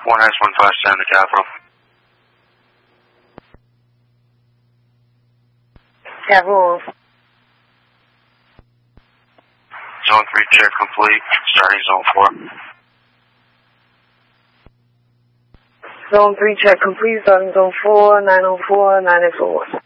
1S157 the Capital. Capital. Zone 3 check complete, starting Zone 4. Zone 3 check complete, starting Zone 4, 904, 9X01.